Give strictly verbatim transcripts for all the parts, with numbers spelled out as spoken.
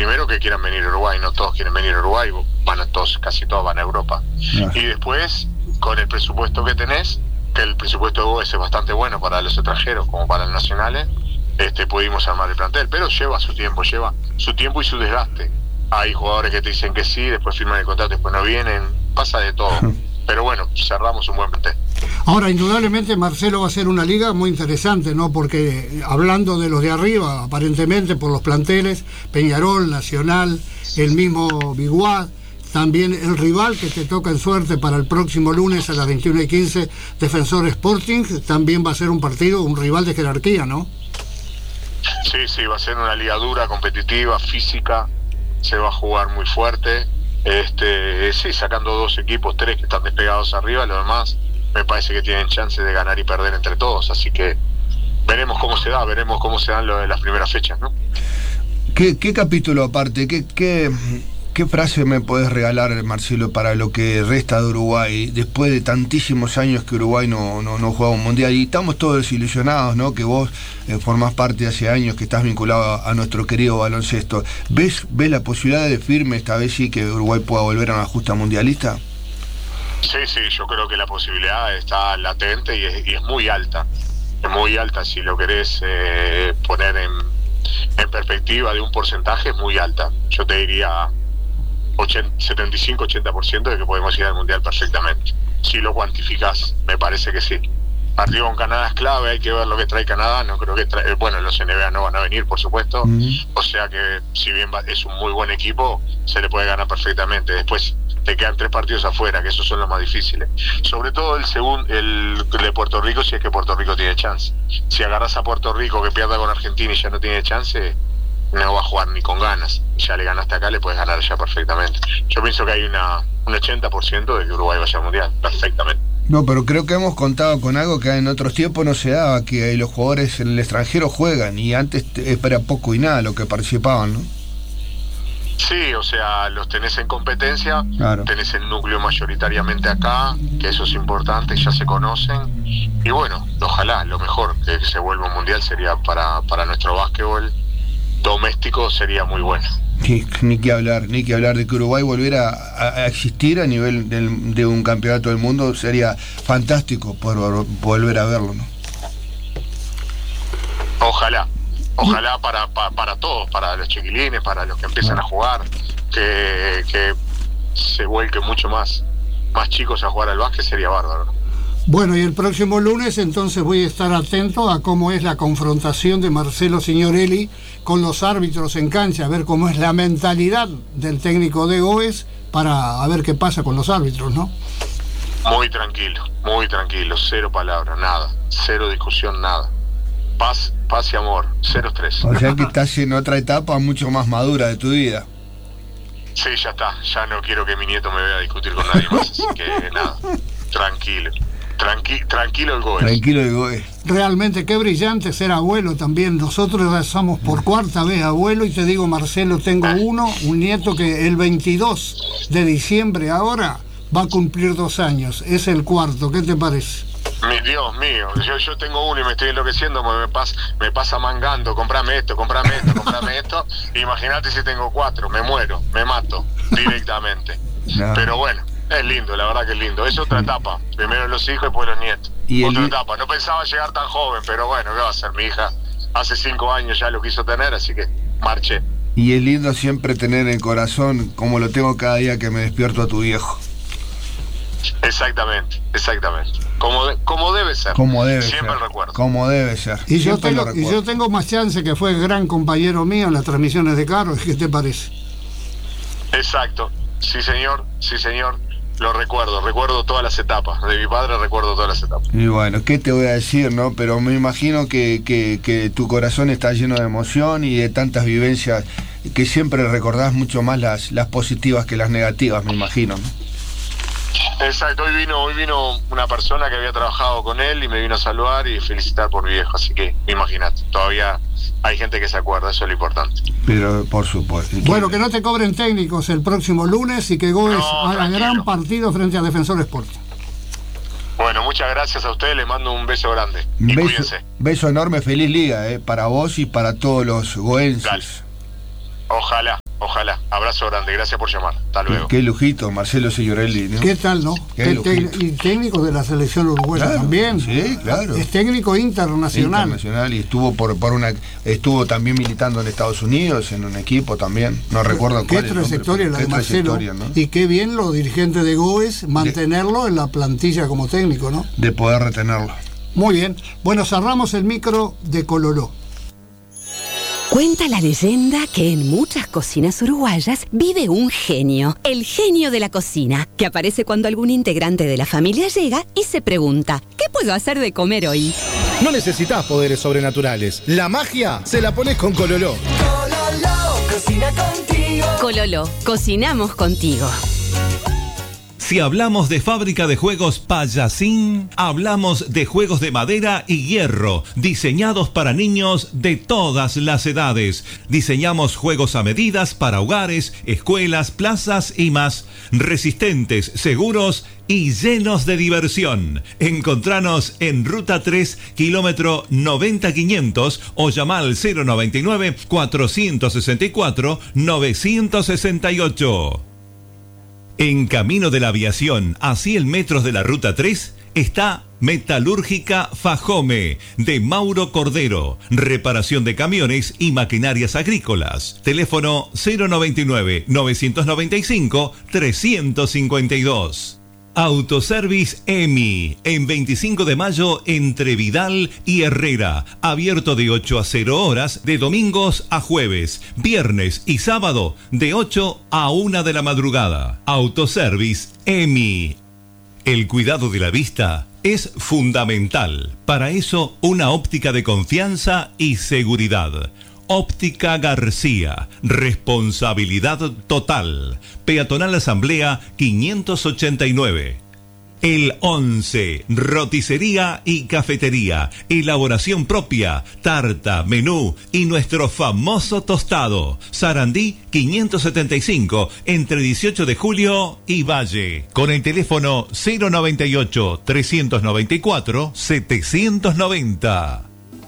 primero que quieran venir a Uruguay, no todos quieren venir a Uruguay, van a todos, casi todos van a Europa. No. Y después, con el presupuesto que tenés, que el presupuesto de Boves es bastante bueno para los extranjeros como para los nacionales, este, pudimos armar el plantel, pero lleva su tiempo, lleva su tiempo y su desgaste. Hay jugadores que te dicen que sí, después firman el contrato, después no vienen, pasa de todo. Pero bueno, cerramos un buen plantel. Ahora, indudablemente, Marcelo, va a ser una liga muy interesante, ¿no? Porque hablando de los de arriba, aparentemente por los planteles, Peñarol, Nacional, el mismo Biguá, también el rival que te toca en suerte para el próximo lunes a las veintiuna y quince, Defensor Sporting, también va a ser un partido, un rival de jerarquía, ¿no? Sí, sí, va a ser una liga dura, competitiva, física, se va a jugar muy fuerte. Este, sí, sacando dos equipos, tres que están despegados arriba, los demás me parece que tienen chance de ganar y perder entre todos, así que veremos cómo se da, veremos cómo se dan lo de las primeras fechas, ¿no? ¿Qué, qué capítulo aparte, qué, qué, qué frase me podés regalar, Marcelo, para lo que resta de Uruguay, después de tantísimos años que Uruguay no, no, no juega un mundial, y estamos todos desilusionados, ¿no? Que vos eh, formás parte de hace años, que estás vinculado a, a nuestro querido baloncesto. ¿Ves, ¿Ves la posibilidad de firme esta vez sí que Uruguay pueda volver a una justa mundialista? Sí, sí, yo creo que la posibilidad está latente y es, y es muy alta. Es muy alta, si lo querés eh, poner en, en perspectiva de un porcentaje, es muy alta. Yo te diría setenta y cinco a ochenta por ciento de que podemos ir al Mundial perfectamente. Si lo cuantificás, me parece que sí. Partido con Canadá es clave, hay que ver lo que trae Canadá. No creo que trae, bueno, los N B A no van a venir, por supuesto. Mm-hmm. O sea que, si bien es un muy buen equipo, se le puede ganar perfectamente. Después te quedan tres partidos afuera, que esos son los más difíciles. Sobre todo el segundo, el de Puerto Rico, si es que Puerto Rico tiene chance. Si agarras a Puerto Rico que pierda con Argentina y ya no tiene chance, no va a jugar ni con ganas. Ya le ganaste acá, le puedes ganar ya perfectamente. Yo pienso que hay una un ochenta por ciento de que Uruguay vaya al Mundial, perfectamente. No, pero creo que hemos contado con algo que en otros tiempos no se daba, que los jugadores en el extranjero juegan, y antes era poco y nada lo que participaban, ¿no? Sí, o sea, los tenés en competencia, claro. Tenés el núcleo mayoritariamente acá, que eso es importante, ya se conocen, y bueno, ojalá, lo mejor, que se vuelva un mundial sería para, para nuestro básquetbol doméstico, sería muy bueno. Ni, ni que hablar, ni que hablar de que Uruguay volviera a, a existir a nivel del, de un campeonato del mundo, sería fantástico poder volver a verlo, ¿no? Ojalá. Ojalá para, para, para todos, para los chiquilines, para los que empiezan a jugar, que, que se vuelquen mucho más, más chicos a jugar al básquet, sería bárbaro, ¿no? Bueno, y el próximo lunes entonces voy a estar atento a cómo es la confrontación de Marcelo Signorelli con los árbitros en cancha, a ver cómo es la mentalidad del técnico de Goes para a ver qué pasa con los árbitros, ¿no? Muy tranquilo, muy tranquilo, cero palabras, nada, cero discusión, nada. Paz, paz y amor, cero estrés. O sea que estás en otra etapa mucho más madura de tu vida. Sí, ya está, ya no quiero que mi nieto me vea discutir con nadie más, así que nada, tranquilo. Tranqui, tranquilo el Goes. Tranquilo el Goes. Realmente qué brillante ser abuelo también. Nosotros ya somos por cuarta vez abuelo y te digo, Marcelo, tengo uno, un nieto que el veintidós de diciembre ahora va a cumplir dos años. Es el cuarto, ¿qué te parece? Mi Dios mío, yo, yo tengo uno y me estoy enloqueciendo, me pasa, me pasa mangando, comprame esto, comprame esto, comprame esto. Imagínate si tengo cuatro, me muero, me mato directamente. No. Pero bueno, es lindo, la verdad que es lindo. Es otra etapa. Primero los hijos y después los nietos. ¿Y otra el... etapa. No pensaba llegar tan joven, pero bueno, ¿qué va a hacer? Mi hija hace cinco años ya lo quiso tener, así que marché. Y es lindo siempre tener en el corazón, como lo tengo cada día que me despierto, a tu viejo. Exactamente, exactamente. Como, de, como debe ser. Como debe Siempre ser. el recuerdo. Como debe ser. Y yo, tengo, y yo tengo más chance, que fue gran compañero mío en las transmisiones de carros. ¿Qué te parece? Exacto. Sí, señor. Sí, señor. Lo recuerdo, recuerdo todas las etapas. De mi padre recuerdo todas las etapas. Y bueno, ¿qué te voy a decir, no? Pero me imagino que, que, que tu corazón está lleno de emoción y de tantas vivencias que siempre recordás mucho más las, las positivas que las negativas, me imagino, ¿no? Exacto, hoy vino, hoy vino una persona que había trabajado con él y me vino a saludar y felicitar por mi viejo, así que imagínate, todavía hay gente que se acuerda, eso es lo importante. Pero por supuesto. Bueno, que no te cobren técnicos el próximo lunes y que Goes no, haga gran partido frente a Defensor Sporting. Bueno, muchas gracias a ustedes, les mando un beso grande. Y beso, cuídense. Beso enorme, feliz liga, eh, para vos y para todos los goenses. Dale. Ojalá. Ojalá. Abrazo grande, gracias por llamar. Hasta luego. Qué lujito, Marcelo Signorelli, ¿no? ¿Qué tal, no? Qué Te- y técnico de la selección uruguaya, Claro, también. sí, claro. Es técnico internacional. Internacional, y estuvo por, por una estuvo también militando en Estados Unidos en un equipo también, no recuerdo Qué cuál es el nombre, trayectoria la qué de Marcelo. trayectoria, ¿no? Y qué bien los dirigentes de Goes mantenerlo en la plantilla como técnico, ¿no? De poder retenerlo. Muy bien. Bueno, cerramos el micro de Coloró. Cuenta la leyenda que en muchas cocinas uruguayas vive un genio, el genio de la cocina, que aparece cuando algún integrante de la familia llega y se pregunta, ¿qué puedo hacer de comer hoy? No necesitas poderes sobrenaturales. La magia se la pones con Cololó. Cololó, cocina contigo. Cololó, cocinamos contigo. Si hablamos de fábrica de juegos Payasín, hablamos de juegos de madera y hierro, diseñados para niños de todas las edades. Diseñamos juegos a medidas para hogares, escuelas, plazas y más, resistentes, seguros y llenos de diversión. Encontranos en Ruta tres, kilómetro noventa quinientos o llama al cero noventa y nueve, cuatrocientos sesenta y cuatro, novecientos sesenta y ocho. En camino de la aviación a cien metros de la Ruta tres está Metalúrgica Fajome de Mauro Cordero. Reparación de camiones y maquinarias agrícolas. Teléfono cero noventa y nueve, novecientos noventa y cinco, trescientos cincuenta y dos. Autoservice EMI, en veinticinco de mayo entre Vidal y Herrera, abierto de ocho a cero horas, de domingos a jueves, viernes y sábado, de ocho a una de la madrugada. Autoservice EMI. El cuidado de la vista es fundamental. Para eso, una óptica de confianza y seguridad. Óptica García, responsabilidad total. Peatonal Asamblea quinientos ochenta y nueve. El once, roticería y cafetería, elaboración propia, tarta, menú y nuestro famoso tostado. Sarandí quinientos setenta y cinco, entre dieciocho de julio y Valle. Con el teléfono cero noventa y ocho, trescientos noventa y cuatro, setecientos noventa.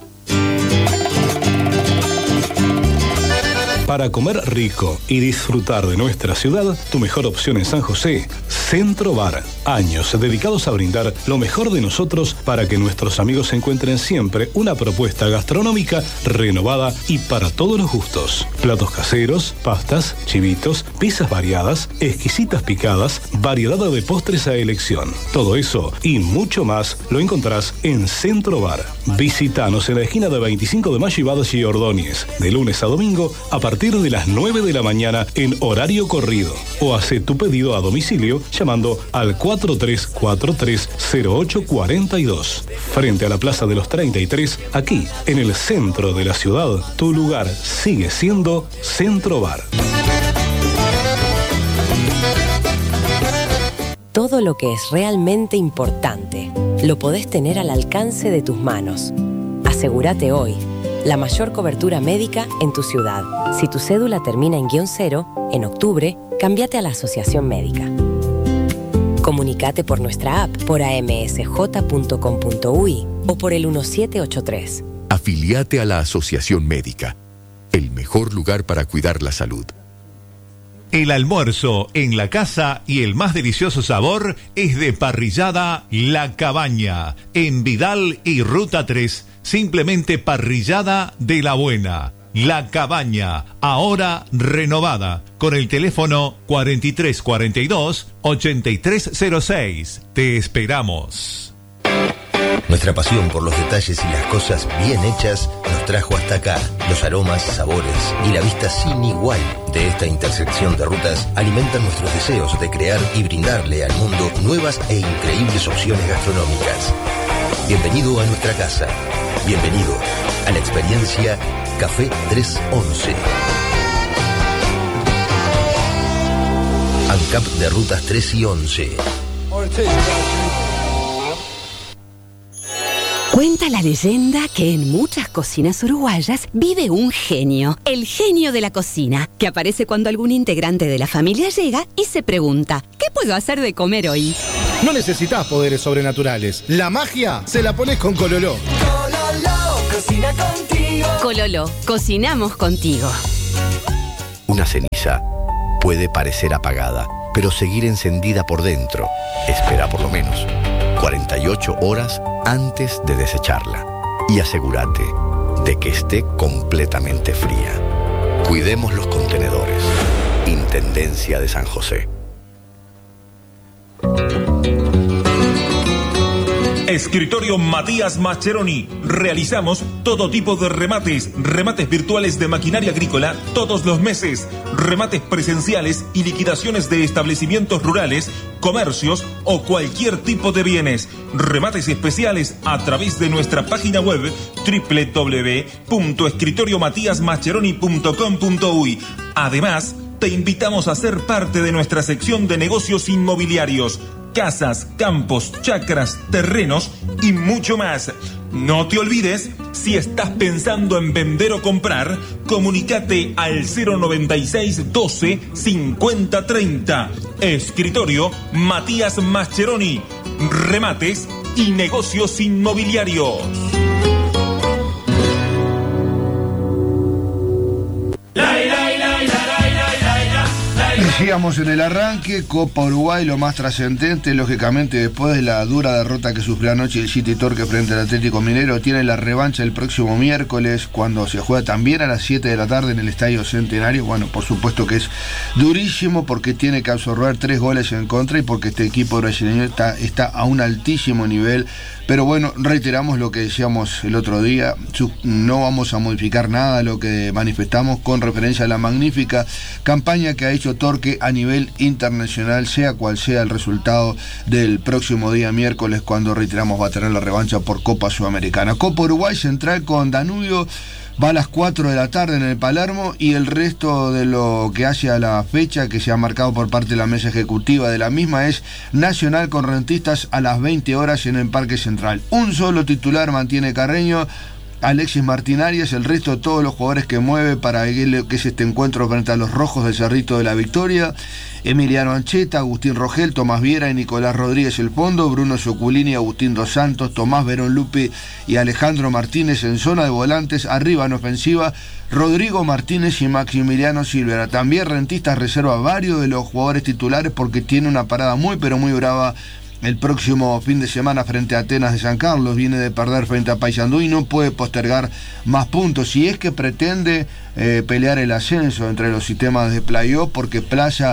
Para comer rico y disfrutar de nuestra ciudad, tu mejor opción en San José, Centro Bar. Años dedicados a brindar lo mejor de nosotros para que nuestros amigos encuentren siempre una propuesta gastronómica renovada y para todos los gustos. Platos caseros, pastas, chivitos, pizzas variadas, exquisitas picadas, variedad de postres a elección. Todo eso y mucho más lo encontrás en Centro Bar. Visítanos en la esquina de veinticinco de mayo y Badas y Ordóñez, de lunes a domingo a partir de las nueve de la mañana en horario corrido. O hace tu pedido a domicilio llamando al cuatro tres cuatro tres, cero ocho cuatro dos. Frente a la Plaza de los treinta y tres, aquí, en el centro de la ciudad, tu lugar sigue siendo Centro Bar. Todo lo que es realmente importante lo podés tener al alcance de tus manos. Asegúrate hoy la mayor cobertura médica en tu ciudad. Si tu cédula termina en guión cero, en octubre, cámbiate a la Asociación Médica. Comunicate por nuestra app, por a m s j punto com punto u i o por el uno siete ocho tres. Afiliate a la Asociación Médica, el mejor lugar para cuidar la salud. El almuerzo en la casa y el más delicioso sabor es de Parrillada La Cabaña, en Vidal y Ruta tres, simplemente Parrillada de la Buena. La Cabaña, ahora renovada, con el teléfono cuarenta y tres cuarenta y dos, ochenta y tres cero seis. Te esperamos. Nuestra pasión por los detalles y las cosas bien hechas nos trajo hasta acá. Los aromas, sabores y la vista sin igual de esta intersección de rutas alimentan nuestros deseos de crear y brindarle al mundo nuevas e increíbles opciones gastronómicas. Bienvenido a nuestra casa. Bienvenido a la experiencia Café trescientos once. ANCAP de Rutas tres y once. Cuenta la leyenda que en muchas cocinas uruguayas vive un genio, el genio de la cocina, que aparece cuando algún integrante de la familia llega y se pregunta, ¿qué puedo hacer de comer hoy? No necesitas poderes sobrenaturales. La magia se la pones con Cololó. Cololó, cocina contigo. Cololó, cocinamos contigo. Una ceniza puede parecer apagada, pero seguir encendida por dentro. Espera por lo menos cuarenta y ocho horas antes de desecharla y asegúrate de que esté completamente fría. Cuidemos los contenedores. Intendencia de San José. Escritorio Matías Mascheroni. Realizamos todo tipo de remates, remates virtuales de maquinaria agrícola todos los meses, remates presenciales y liquidaciones de establecimientos rurales, comercios o cualquier tipo de bienes. Remates especiales a través de nuestra página web doble u doble u doble u punto escritorio matías mascheroni punto com punto uy. Además, te invitamos a ser parte de nuestra sección de negocios inmobiliarios. Casas, campos, chacras, terrenos y mucho más. No te olvides, si estás pensando en vender o comprar, comunícate al cero noventa y seis doce cincuenta treinta. Escritorio Matías Mascheroni. Remates y negocios inmobiliarios. Decíamos en el arranque, Copa Uruguay, lo más trascendente, lógicamente, después de la dura derrota que sufrió anoche el City Torque frente al Atlético Minero, tiene la revancha el próximo miércoles, cuando se juega también a las siete de la tarde en el Estadio Centenario. Bueno, por supuesto que es durísimo porque tiene que absorber tres goles en contra y porque este equipo brasileño está, está a un altísimo nivel. Pero bueno, reiteramos lo que decíamos el otro día, no vamos a modificar nada de lo que manifestamos con referencia a la magnífica campaña que ha hecho Torque a nivel internacional, sea cual sea el resultado del próximo día miércoles, cuando reiteramos va a tener la revancha por Copa Sudamericana. Copa Uruguay Central con Danubio va a las cuatro de la tarde en el Palermo, y el resto de lo que hace a la fecha que se ha marcado por parte de la mesa ejecutiva de la misma es Nacional con Rentistas a las veinte horas en el Parque Central. Un solo titular mantiene Carreño, Alexis Martín Arias, el resto de todos los jugadores que mueve para que es este encuentro frente a los Rojos del Cerrito de la Victoria. Emiliano Ancheta, Agustín Rogel, Tomás Viera y Nicolás Rodríguez el fondo, Bruno Soculini, Agustín Dos Santos, Tomás Verón Lupi y Alejandro Martínez en zona de volantes, arriba en ofensiva, Rodrigo Martínez y Maximiliano Silvera. También Rentistas reserva varios de los jugadores titulares porque tiene una parada muy pero muy brava el próximo fin de semana frente a Atenas de San Carlos. Viene de perder frente a Paysandú y no puede postergar más puntos si es que pretende eh, pelear el ascenso entre los sistemas de playoff, porque Playa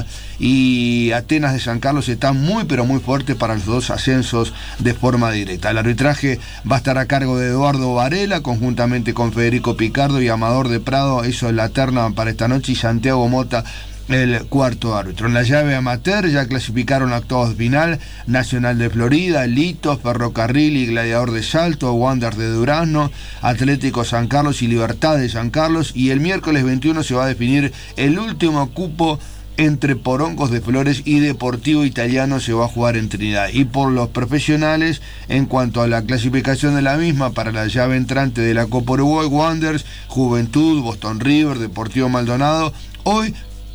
y Atenas de San Carlos están muy pero muy fuertes para los dos ascensos de forma directa. El arbitraje va a estar a cargo de Eduardo Varela conjuntamente con Federico Picardo y Amador de Prado. Eso es la terna para esta noche, y Santiago Mota el cuarto árbitro. En la llave amateur ya clasificaron a octavos final Nacional de Florida, Litos, Ferrocarril y Gladiador de Salto, Wander de Durazno, Atlético San Carlos y Libertad de San Carlos, y el miércoles veintiuno se va a definir el último cupo entre Porongos de Flores y Deportivo Italiano. Se va a jugar en Trinidad. Y por los profesionales, en cuanto a la clasificación de la misma para la llave entrante de la Copa Uruguay, Wanderers, Juventud, Boston River, Deportivo Maldonado, hoy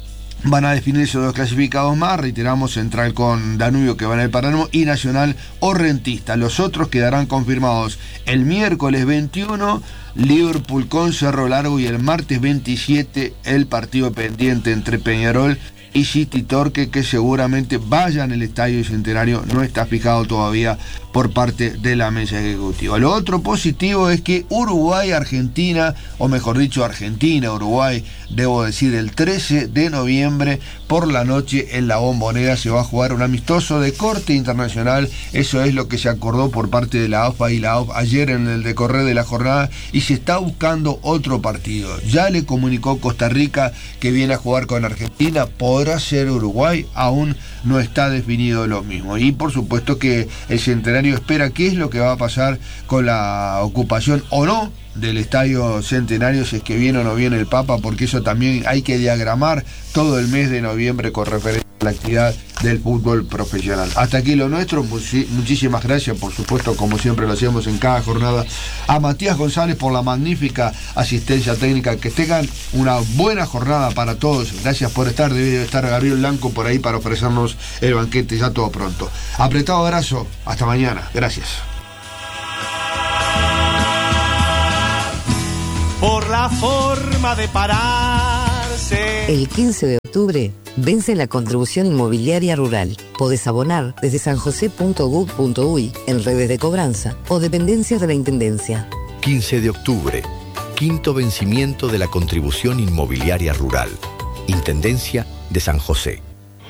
van a definirse dos clasificados más, reiteramos, Central con Danubio que va en el Palermo y Nacional o Rentista. Los otros quedarán confirmados el miércoles veintiuno, Liverpool con Cerro Largo, y el martes veintisiete el partido pendiente entre Peñarol y City Torque, que seguramente vaya en el Estadio Centenario, no está fijado todavía por parte de la mesa ejecutiva. Lo otro positivo es que Uruguay-Argentina, o mejor dicho Argentina-Uruguay, debo decir, el trece de noviembre por la noche en la Bombonera se va a jugar un amistoso de corte internacional. Eso es lo que se acordó por parte de la A F A y la A O F ayer en el decorrer de la jornada, y se está buscando otro partido. Ya le comunicó Costa Rica que viene a jugar con Argentina, podrá ser Uruguay, aún no está definido lo mismo. Y por supuesto que el Centenario espera qué es lo que va a pasar con la ocupación o no del Estadio Centenario, si es que viene o no viene el Papa, porque eso también hay que diagramar todo el mes de noviembre con referencia a la actividad del fútbol profesional. Hasta aquí lo nuestro, muchísimas gracias, por supuesto, como siempre lo hacemos en cada jornada, a Matías González por la magnífica asistencia técnica. Que tengan una buena jornada para todos. Gracias por estar, debe estar Gabriel Blanco por ahí para ofrecernos el banquete ya todo pronto. Apretado abrazo, hasta mañana, gracias. Por la forma de pararse José. El quince de octubre vence la contribución inmobiliaria rural. Podés abonar desde san josé punto gov punto uy en redes de cobranza o dependencias de la Intendencia. quince de octubre, quinto vencimiento de la contribución inmobiliaria rural. Intendencia de San José.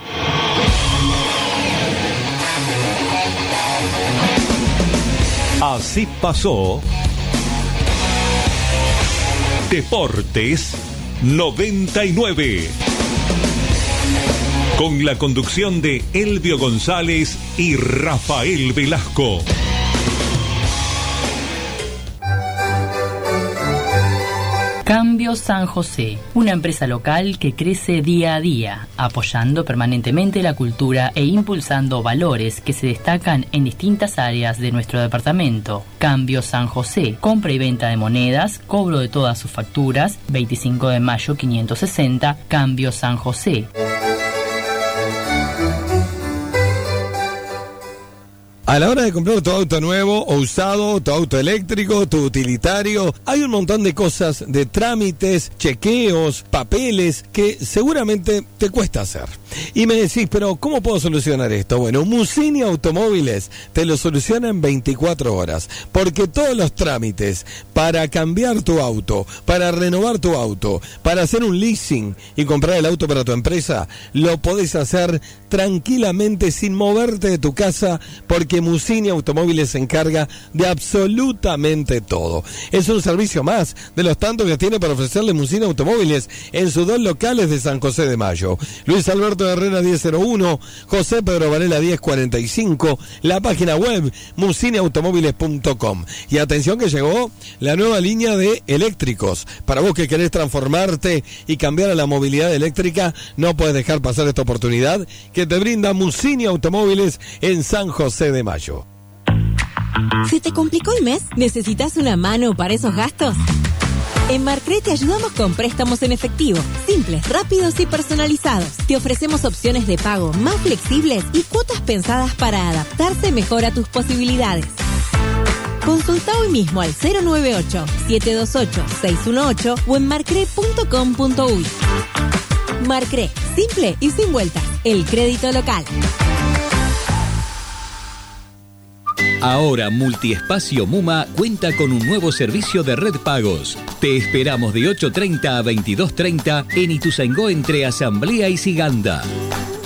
Así pasó Deportes noventa y nueve. Con la conducción de Elvio González y Rafael Velasco. Cambio San José, una empresa local que crece día a día, apoyando permanentemente la cultura e impulsando valores que se destacan en distintas áreas de nuestro departamento. Cambio San José, compra y venta de monedas, cobro de todas sus facturas, veinticinco de mayo quinientos sesenta, Cambio San José. A la hora de comprar tu auto nuevo o usado, tu auto eléctrico, tu utilitario, hay un montón de cosas, de trámites, chequeos, papeles, que seguramente te cuesta hacer. Y me decís, pero ¿cómo puedo solucionar esto? Bueno, Musini Automóviles te lo soluciona en veinticuatro horas, porque todos los trámites para cambiar tu auto, para renovar tu auto, para hacer un leasing y comprar el auto para tu empresa, lo podés hacer tranquilamente sin moverte de tu casa, porque Musini Automóviles se encarga de absolutamente todo. Es un servicio más de los tantos que tiene para ofrecerle Musini Automóviles en sus dos locales de San José de Mayo. Luis Alberto Herrera diez cero uno, José Pedro Varela diez cuarenta y cinco, la página web musini automóviles punto com. Y atención que llegó la nueva línea de eléctricos. Para vos que querés transformarte y cambiar a la movilidad eléctrica, no puedes dejar pasar esta oportunidad que te brinda Musini Automóviles en San José de Mayo. ¿Se te complicó el mes? ¿Necesitas una mano para esos gastos? En Marcre te ayudamos con préstamos en efectivo, simples, rápidos y personalizados. Te ofrecemos opciones de pago más flexibles y cuotas pensadas para adaptarse mejor a tus posibilidades. Consulta hoy mismo al cero nueve ocho, siete dos ocho, seis uno ocho o en marcre punto com punto uy. Marcre, simple y sin vueltas, el crédito local. Ahora Multiespacio Muma cuenta con un nuevo servicio de red pagos. Te esperamos de ocho treinta a veintidós treinta en Ituzaingó entre Asamblea y Siganda.